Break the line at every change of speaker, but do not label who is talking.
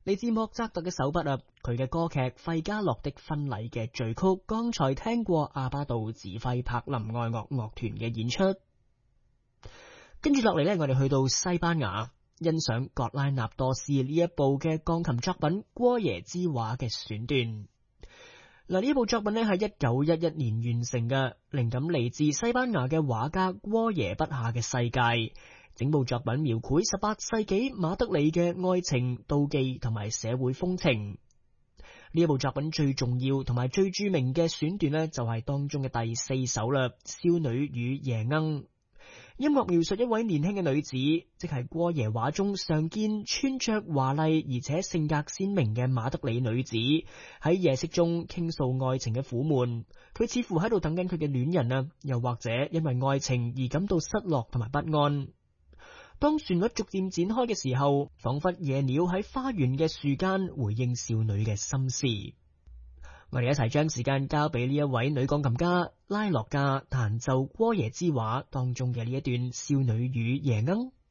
嚟自莫扎特嘅手筆啊，佢嘅歌劇《費加洛的婚禮》嘅序曲，剛才聽過阿巴杜指揮柏林愛樂樂團嘅演出。跟住落嚟呢，我哋去到西班牙，欣賞格拉納多斯呢一部嘅鋼琴作品《戈耶之畫》嘅選段。嗱，呢部作品呢係1911年完成嘅，靈感嚟自西班牙嘅畫家戈耶筆下嘅世界。整部作品描繪18世紀馬德里嘅愛情、妒忌同埋社會風情。呢一部作品最重要同埋最著名嘅選段呢，就係當中嘅第4首啦，《少女與夜鶯》。音樂描述一位年輕嘅女子，即係戈耶畫中常見穿着華麗而且性格鮮明嘅馬德里女子，喺夜色中傾訴愛情嘅苦悶。佢似乎喺度等緊佢嘅戀人啊，又或者因為愛情而感到失落同埋不安。當旋律逐漸展開嘅時候，仿佛夜鳥喺花園嘅樹間回應少女嘅心事。我哋一齊將時間交俾呢一位女鋼琴家拉洛加彈奏戈耶之畫當中嘅呢一段少女與夜鶯。